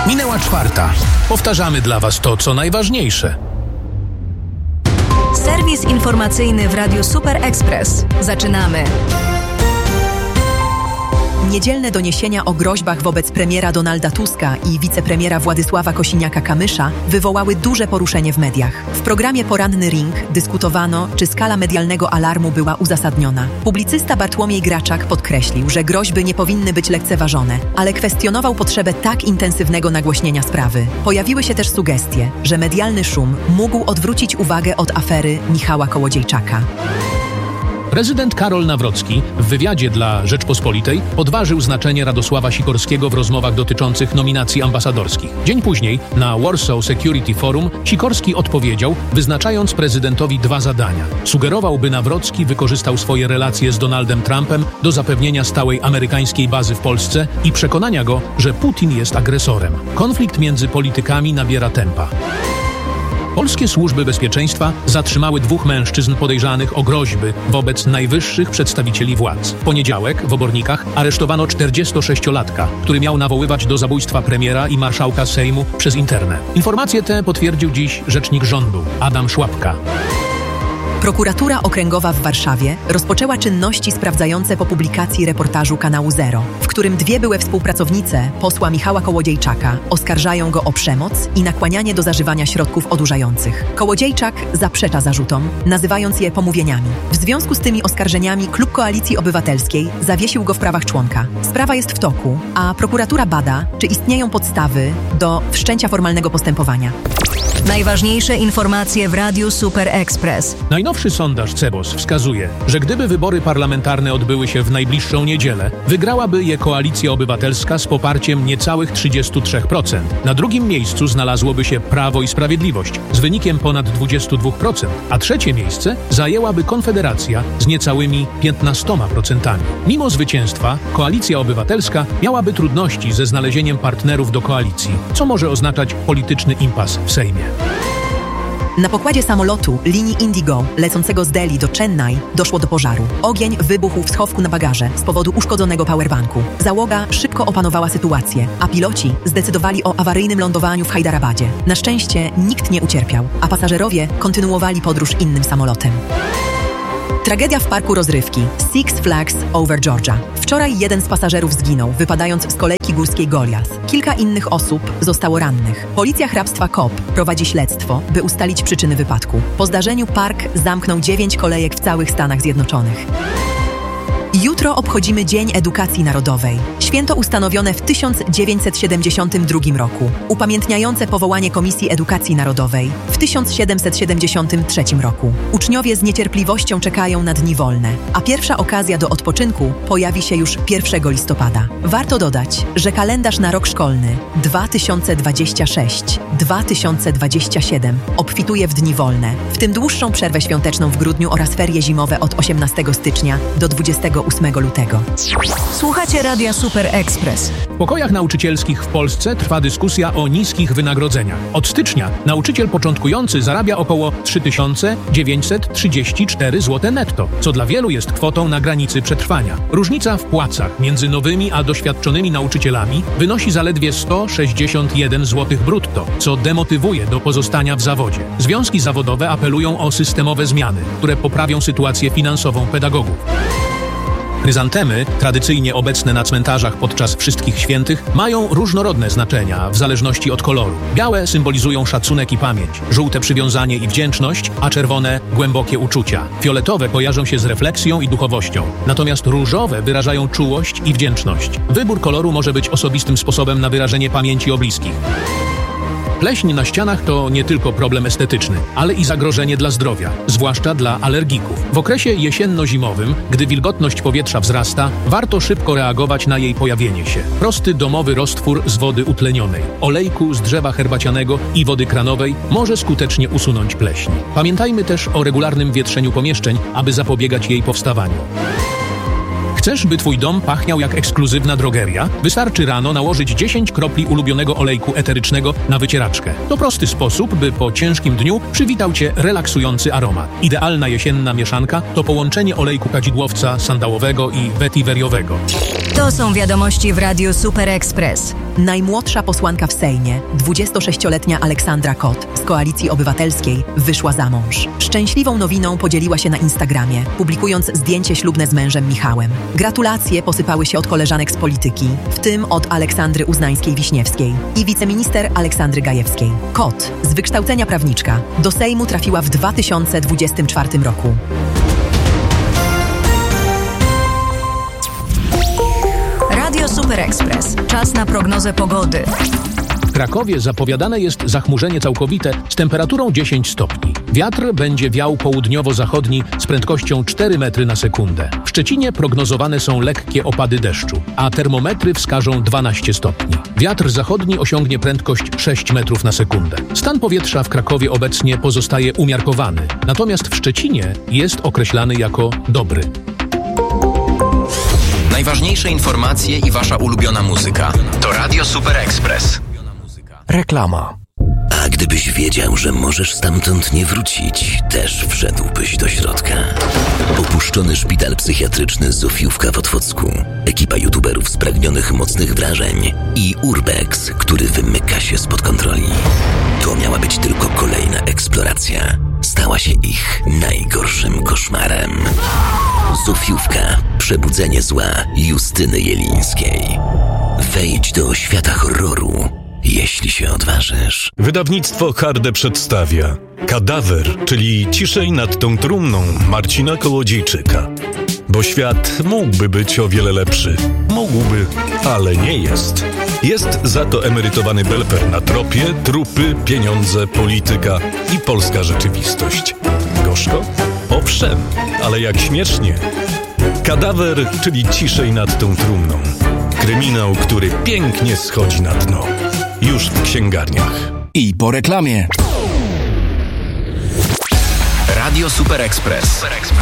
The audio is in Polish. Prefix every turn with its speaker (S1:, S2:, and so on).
S1: Minęła 4. Powtarzamy dla Was to, co najważniejsze.
S2: Serwis informacyjny w Radiu Super Express. Zaczynamy.
S3: Niedzielne doniesienia o groźbach wobec premiera Donalda Tuska i wicepremiera Władysława Kosiniaka-Kamysza wywołały duże poruszenie w mediach. W programie Poranny Ring dyskutowano, czy skala medialnego alarmu była uzasadniona. Publicysta Bartłomiej Graczak podkreślił, że groźby nie powinny być lekceważone, ale kwestionował potrzebę tak intensywnego nagłośnienia sprawy. Pojawiły się też sugestie, że medialny szum mógł odwrócić uwagę od afery Michała Kołodziejczaka.
S1: Prezydent Karol Nawrocki w wywiadzie dla Rzeczpospolitej podważył znaczenie Radosława Sikorskiego w rozmowach dotyczących nominacji ambasadorskich. Dzień później na Warsaw Security Forum Sikorski odpowiedział, wyznaczając prezydentowi 2 zadania. Sugerował, by Nawrocki wykorzystał swoje relacje z Donaldem Trumpem do zapewnienia stałej amerykańskiej bazy w Polsce i przekonania go, że Putin jest agresorem. Konflikt między politykami nabiera tempa. Polskie służby bezpieczeństwa zatrzymały 2 mężczyzn podejrzanych o groźby wobec najwyższych przedstawicieli władz. W poniedziałek w Obornikach aresztowano 46-latka, który miał nawoływać do zabójstwa premiera i marszałka Sejmu przez internet. Informacje te potwierdził dziś rzecznik rządu Adam Szłapka.
S3: Prokuratura Okręgowa w Warszawie rozpoczęła czynności sprawdzające po publikacji reportażu Kanału Zero, w którym 2 były współpracownice posła Michała Kołodziejczaka oskarżają go o przemoc i nakłanianie do zażywania środków odurzających. Kołodziejczak zaprzecza zarzutom, nazywając je pomówieniami. W związku z tymi oskarżeniami Klub Koalicji Obywatelskiej zawiesił go w prawach członka. Sprawa jest w toku, a prokuratura bada, czy istnieją podstawy do wszczęcia formalnego postępowania.
S2: Najważniejsze informacje w Radiu Super Express.
S1: Najnowszy sondaż CEBOS wskazuje, że gdyby wybory parlamentarne odbyły się w najbliższą niedzielę, wygrałaby je Koalicja Obywatelska z poparciem niecałych 33%. Na drugim miejscu znalazłoby się Prawo i Sprawiedliwość z wynikiem ponad 22%, a trzecie miejsce zajęłaby Konfederacja z niecałymi 15%. Mimo zwycięstwa Koalicja Obywatelska miałaby trudności ze znalezieniem partnerów do koalicji, co może oznaczać polityczny impas w Sejmie.
S3: Na pokładzie samolotu linii Indigo lecącego z Delhi do Chennai doszło do pożaru. Ogień wybuchł w schowku na bagaże z powodu uszkodzonego powerbanku. Załoga szybko opanowała sytuację, a piloci zdecydowali o awaryjnym lądowaniu w Hajdarabadzie. Na szczęście nikt nie ucierpiał, a pasażerowie kontynuowali podróż innym samolotem. Tragedia w parku rozrywki Six Flags Over Georgia. Wczoraj jeden z pasażerów zginął, wypadając z kolejki górskiej Goliath. Kilka innych osób zostało rannych. Policja hrabstwa Cobb prowadzi śledztwo, by ustalić przyczyny wypadku. Po zdarzeniu park zamknął 9 kolejek w całych Stanach Zjednoczonych. Jutro obchodzimy Dzień Edukacji Narodowej. Święto ustanowione w 1972 roku, upamiętniające powołanie Komisji Edukacji Narodowej w 1773 roku. Uczniowie z niecierpliwością czekają na dni wolne, a pierwsza okazja do odpoczynku pojawi się już 1 listopada. Warto dodać, że kalendarz na rok szkolny 2026-2027 obfituje w dni wolne, w tym dłuższą przerwę świąteczną w grudniu oraz ferie zimowe od 18 stycznia do 28 lutego.
S2: Słuchacie Radia Super Express.
S1: W pokojach nauczycielskich w Polsce trwa dyskusja o niskich wynagrodzeniach. Od stycznia nauczyciel początkujący zarabia około 3934 zł netto, co dla wielu jest kwotą na granicy przetrwania. Różnica w płacach między nowymi a doświadczonymi nauczycielami wynosi zaledwie 161 zł brutto, co demotywuje do pozostania w zawodzie. Związki zawodowe apelują o systemowe zmiany, które poprawią sytuację finansową pedagogów. Chryzantemy, tradycyjnie obecne na cmentarzach podczas Wszystkich Świętych, mają różnorodne znaczenia w zależności od koloru. Białe symbolizują szacunek i pamięć, żółte przywiązanie i wdzięczność, a czerwone głębokie uczucia. Fioletowe kojarzą się z refleksją i duchowością, natomiast różowe wyrażają czułość i wdzięczność. Wybór koloru może być osobistym sposobem na wyrażenie pamięci o bliskich. Pleśń na ścianach to nie tylko problem estetyczny, ale i zagrożenie dla zdrowia, zwłaszcza dla alergików. W okresie jesienno-zimowym, gdy wilgotność powietrza wzrasta, warto szybko reagować na jej pojawienie się. Prosty domowy roztwór z wody utlenionej, olejku z drzewa herbacianego i wody kranowej może skutecznie usunąć pleśń. Pamiętajmy też o regularnym wietrzeniu pomieszczeń, aby zapobiegać jej powstawaniu. Chcesz, by Twój dom pachniał jak ekskluzywna drogeria? Wystarczy rano nałożyć 10 kropli ulubionego olejku eterycznego na wycieraczkę. To prosty sposób, by po ciężkim dniu przywitał Cię relaksujący aromat. Idealna jesienna mieszanka to połączenie olejku kadzidłowca sandałowego i wetiveriowego.
S2: To są wiadomości w Radiu Super Express.
S3: Najmłodsza posłanka w Sejmie, 26-letnia Aleksandra Kot z Koalicji Obywatelskiej, wyszła za mąż. Szczęśliwą nowiną podzieliła się na Instagramie, publikując zdjęcie ślubne z mężem Michałem. Gratulacje posypały się od koleżanek z polityki, w tym od Aleksandry Uznańskiej-Wiśniewskiej i wiceminister Aleksandry Gajewskiej. Kot, z wykształcenia prawniczka, do Sejmu trafiła w 2024 roku.
S2: Radio Super Express. Czas na prognozę pogody.
S1: W Krakowie zapowiadane jest zachmurzenie całkowite z temperaturą 10 stopni. Wiatr będzie wiał południowo-zachodni z prędkością 4 metry na sekundę. W Szczecinie prognozowane są lekkie opady deszczu, a termometry wskażą 12 stopni. Wiatr zachodni osiągnie prędkość 6 metrów na sekundę. Stan powietrza w Krakowie obecnie pozostaje umiarkowany, natomiast w Szczecinie jest określany jako dobry.
S4: Najważniejsze informacje i wasza ulubiona muzyka to Radio Super Express.
S5: Reklama.
S6: A gdybyś wiedział, że możesz stamtąd nie wrócić, też wszedłbyś do środka. Opuszczony szpital psychiatryczny Zofiówka w Otwocku, ekipa youtuberów spragnionych mocnych wrażeń i Urbex, który wymyka się spod kontroli. To miała być tylko kolejna eksploracja. Stała się ich najgorszym koszmarem. Zofiówka. Przebudzenie zła Justyny Jelińskiej. Wejdź do świata horroru, jeśli się odważysz.
S7: Wydawnictwo Harde przedstawia Kadawer, czyli Ciszej nad tą trumną Marcina Kołodziejczyka. Bo świat mógłby być o wiele lepszy. Mógłby, ale nie jest. Jest za to emerytowany belfer na tropie, trupy, pieniądze, polityka i polska rzeczywistość. Gorzko? Owszem, ale jak śmiesznie. Kadawer, czyli Ciszej nad tą trumną. Kryminał, który pięknie schodzi na dno. Już w księgarniach.
S5: I po reklamie.
S4: Radio Super Express.